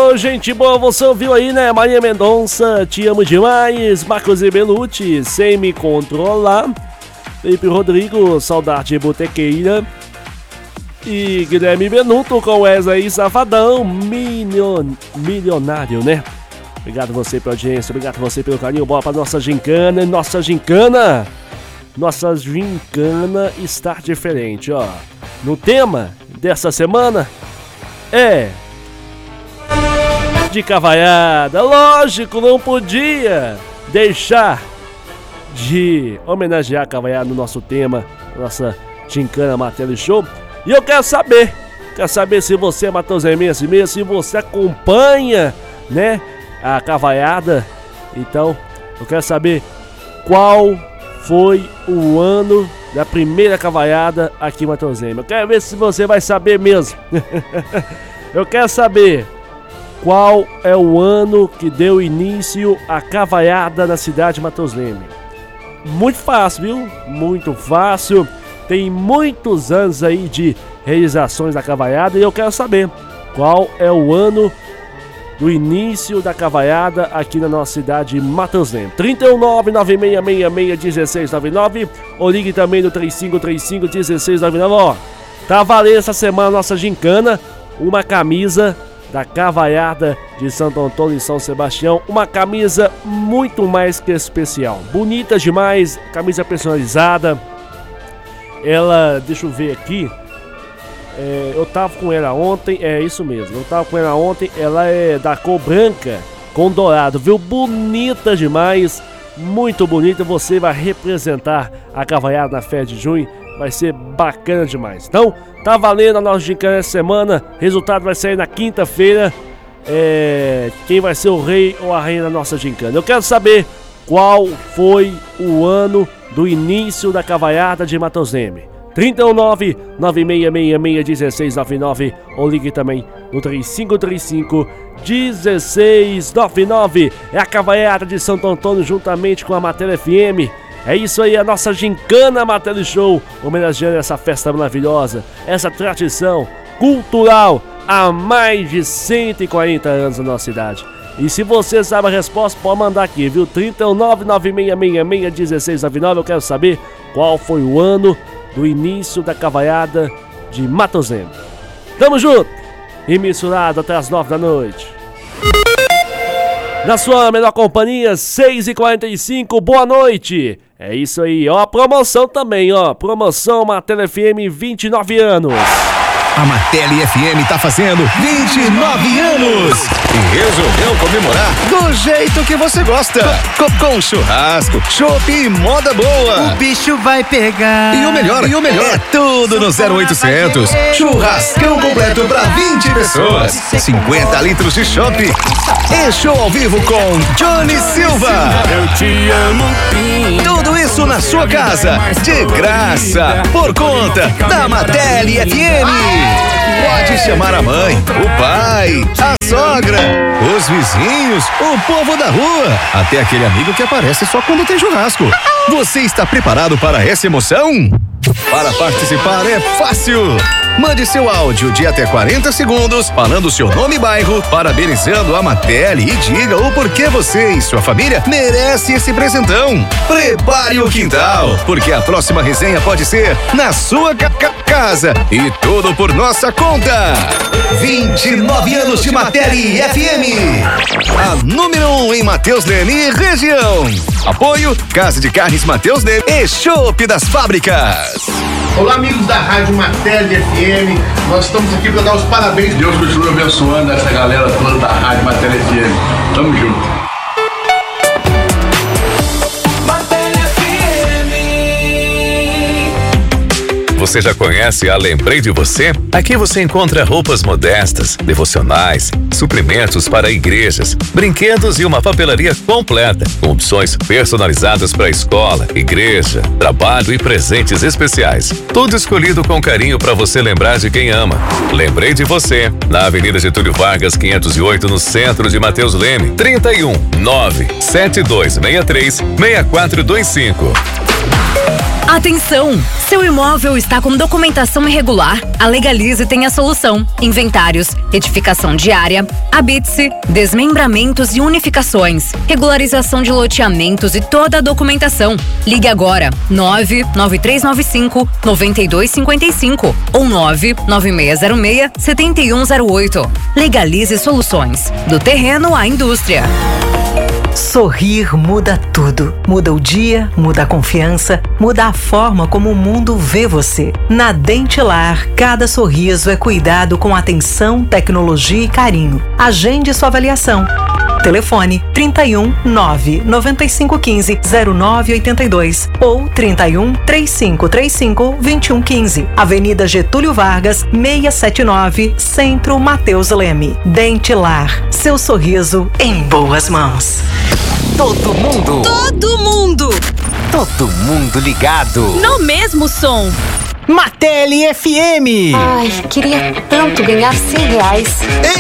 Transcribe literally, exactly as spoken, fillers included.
Ô, gente boa, você ouviu aí, né? Maria Mendonça, Te Amo Demais, Marcos e Belucci, Sem Me Controlar, Felipe Rodrigo, Saudade Botequeira e Guilherme Benuto com Wesley Safadão, Milion... Milionário, né? Obrigado você pela audiência, obrigado você pelo carinho. Bora pra nossa gincana, nossa gincana, nossa gincana está diferente, ó. No tema dessa semana é de cavaiada. Lógico, não podia deixar de homenagear a cavaiada no nosso tema, nossa gincana Martelo Show. E eu quero saber, quero saber se você é mateusense mesmo, se você acompanha, né, a cavaiada. Então, eu quero saber qual foi o ano da primeira cavaiada aqui em Mateuzinho. Eu quero ver se você vai saber mesmo. Eu quero saber qual é o ano que deu início à cavaiada na cidade de Matheus Leme. Muito fácil, viu? Muito fácil. Tem muitos anos aí de realizações da cavaiada e eu quero saber qual é o ano do início da cavaiada aqui na nossa cidade de Matheus Leme. trinta e um, nove nove seis seis seis, um seis nove nove ou ligue também no três cinco três cinco, um seis nove nove. Ó, tá valendo essa semana nossa gincana, uma camisa da cavaiada de Santo Antônio e São Sebastião, uma camisa muito mais que especial, bonita demais, camisa personalizada. Ela, deixa eu ver aqui, é, eu tava com ela ontem, é isso mesmo, eu tava com ela ontem, ela é da cor branca com dourado, viu? Bonita demais, muito bonita, você vai representar a cavaiada na festa de junho, vai ser bacana demais. Então, tá valendo a nossa gincana essa semana, resultado vai sair na quinta-feira, é, quem vai ser o rei ou a rainha da nossa gincana. Eu quero saber qual foi o ano do início da cavaiada de Matheus Leme. trinta e um, nove nove seis seis seis, um seis nove nove ou ligue também no três cinco três cinco, um seis nove nove. É a cavaiada de Santo Antônio juntamente com a Matéria F M. É isso aí, a nossa gincana Martelo Show, homenageando essa festa maravilhosa, essa tradição cultural há mais de cento e quarenta anos na nossa cidade. E se você sabe a resposta, pode mandar aqui, viu? trinta e um, nove nove seis seis seis, um seis nove nove. Eu quero saber qual foi o ano do início da cavaiada de Matheus Leme. Tamo junto e misturado até as nove da noite. Na sua melhor companhia, seis e quarenta e cinco, boa noite. É isso aí, ó, promoção também, ó, promoção Matéria F M, vinte e nove anos. A Matéria F M tá fazendo vinte e nove anos e resolveu comemorar do jeito que você gosta. Com, com churrasco, chopp e moda boa. O bicho vai pegar. E o melhor, e o melhor é tudo no zero oitocentos. Churrascão completo pra vinte pessoas. cinquenta litros de chopp. E show ao vivo com Johnny Silva. Eu te amo, pinga. Tudo isso na sua casa, de graça, por conta da Matéria F M. Pode chamar a mãe, o pai, a sogra, os vizinhos, o povo da rua, até aquele amigo que aparece só quando tem churrasco. Você está preparado para essa emoção? Para participar é fácil. Mande seu áudio de até quarenta segundos, falando seu nome e bairro, parabenizando a Matéria e diga o porquê você e sua família merece esse presentão. Prepare o quintal, porque a próxima resenha pode ser na sua ca ca casa e tudo por nossa conta. vinte e nove anos de Matéria F M, a número um em Matheus Leme e região. Apoio Casa de Carnes Matheus Leme e Chopp das Fábricas. Olá, amigos da Rádio Matéria F M, nós estamos aqui para dar os parabéns. Deus continue abençoando essa galera toda da Rádio Matéria F M. Tamo junto. Você já conhece a Lembrei de Você? Aqui você encontra roupas modestas, devocionais, suprimentos para igrejas, brinquedos e uma papelaria completa, com opções personalizadas para escola, igreja, trabalho e presentes especiais. Tudo escolhido com carinho para você lembrar de quem ama. Lembrei de Você, na Avenida Getúlio Vargas, quinhentos e oito, no centro de Matheus Leme. trinta e um, nove sete dois seis três, seis quatro dois cinco. Atenção! Seu imóvel está com documentação irregular? A Legalize tem a solução. Inventários, retificação diária, habite-se, desmembramentos e unificações, regularização de loteamentos e toda a documentação. Ligue agora nove nove três nove cinco nove dois cinco cinco ou nove nove seis zero seis sete um zero oito. Legalize Soluções, do terreno à indústria. Sorrir muda tudo. Muda o dia, muda a confiança, muda a forma como o mundo vê você. Na Dentilar, cada sorriso é cuidado com atenção, tecnologia e carinho. Agende sua avaliação. Telefone trinta e um, nove nove cinco um cinco, zero nove oito dois ou trinta e um, três cinco três cinco, vinte e um quinze. Avenida Getúlio Vargas, seiscentos e setenta e nove, Centro Mateus Leme. Dentilar, seu sorriso em boas mãos. Todo mundo. Todo mundo. Todo mundo ligado. No mesmo som. Martelli F M. Ai, queria tanto ganhar cem reais. Ei!